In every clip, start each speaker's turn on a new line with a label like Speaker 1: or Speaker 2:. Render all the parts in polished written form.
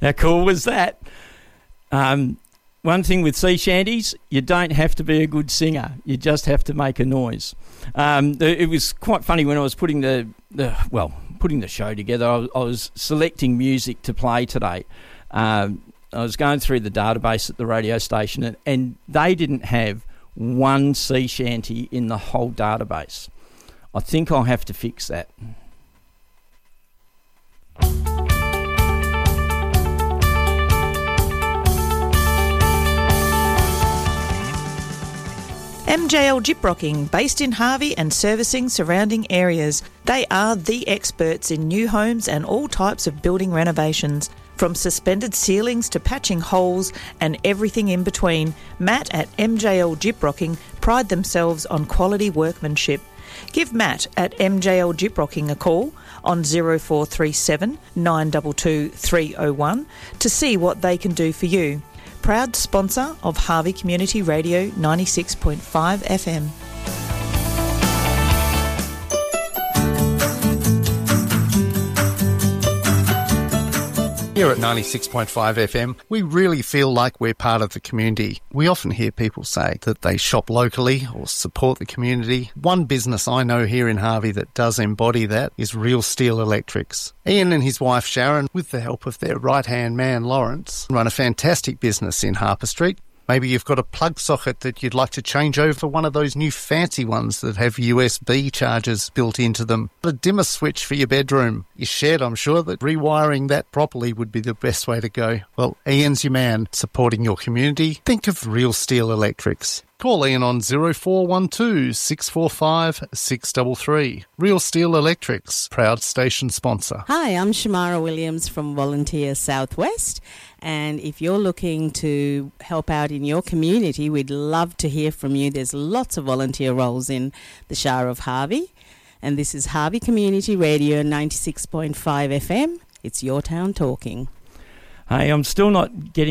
Speaker 1: How cool was that? One thing with sea shanties, you don't have to be a good singer. You just have to make a noise. It was quite funny when I was putting the show together. I was selecting music to play today. I was going through the database at the radio station, and they didn't have one sea shanty in the whole database. I think I'll have to fix that.
Speaker 2: MJL Gyprocking, based in Harvey and servicing surrounding areas. They are the experts in new homes and all types of building renovations. From suspended ceilings to patching holes and everything in between, Matt at MJL Gyprocking pride themselves on quality workmanship. Give Matt at MJL Gyprocking a call on 0437 922 301 to see what they can do for you. Proud sponsor of Harvey Community Radio 96.5 FM.
Speaker 3: Here at 96.5 FM, we really feel like we're part of the community. We often hear people say that they shop locally or support the community. One business I know here in Harvey that does embody that is Real Steel Electrics. Ian and his wife Sharon, with the help of their right-hand man Lawrence, run a fantastic business in Harper Street. Maybe you've got a plug socket that you'd like to change over for one of those new fancy ones that have USB chargers built into them. A dimmer switch for your bedroom. Your shed, I'm sure that rewiring that properly would be the best way to go. Well, Ian's your man, supporting your community. Think of Real Steel Electrics. Call Ian on 0412 645 633. Real Steel Electrics, proud station sponsor.
Speaker 4: Hi, I'm Shamara Williams from Volunteer Southwest. And if you're looking to help out in your community, we'd love to hear from you. There's lots of volunteer roles in the Shire of Harvey. And this is Harvey Community Radio 96.5 FM. It's your town talking.
Speaker 1: Hey, I'm still not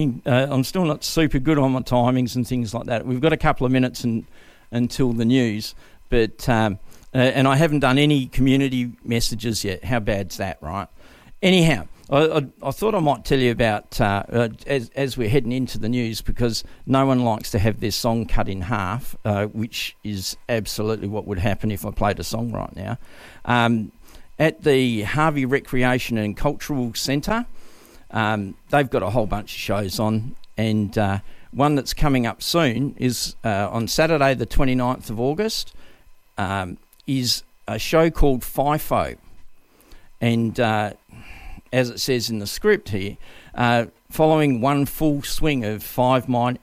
Speaker 1: super good on my timings and things like that. We've got a couple of minutes until the news, but and I haven't done any community messages yet. How bad's that, right? Anyhow, I thought I might tell you about as we're heading into the news, because no one likes to have their song cut in half, which is absolutely what would happen if I played a song right now. At the Harvey Recreation and Cultural Centre, they've got a whole bunch of shows on, and one that's coming up soon is on Saturday the 29th of August, is a show called FIFO. And as it says in the script here, following one full swing of five mining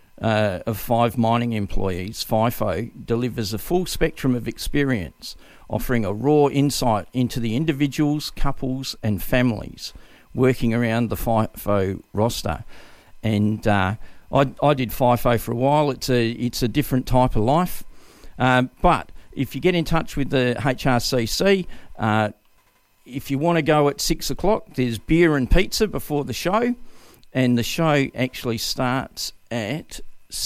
Speaker 1: employees, FIFO delivers a full spectrum of experience, offering a raw insight into the individuals, couples and families working around the FIFO roster. And I did FIFO for a while. It's a different type of life. But if you get in touch with the HRCC, if you want to go at 6 o'clock, there's beer and pizza before the show. And the show actually starts at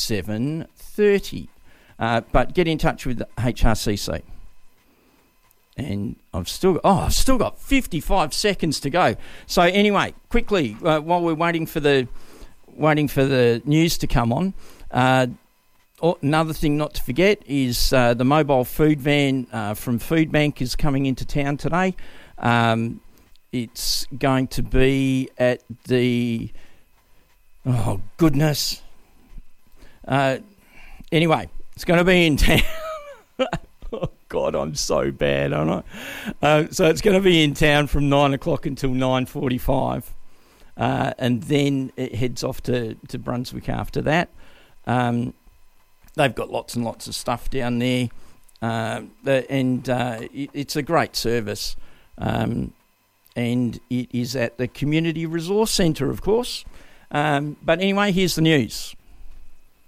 Speaker 1: 7:30. But get in touch with the HRCC. And I've still got 55 seconds to go. So anyway, quickly, while we're waiting for the news to come on, another thing not to forget is the mobile food van from Food Bank is coming into town today. It's going to be at the... Oh, goodness. Anyway, it's going to be in town. Oh, God, I'm so bad, aren't I? So it's going to be in town from 9 o'clock until 9:45. And then it heads off to Brunswick after that. They've got lots and lots of stuff down there. It's a great service. And it is at the Community Resource Centre, of course. But anyway, here's the news.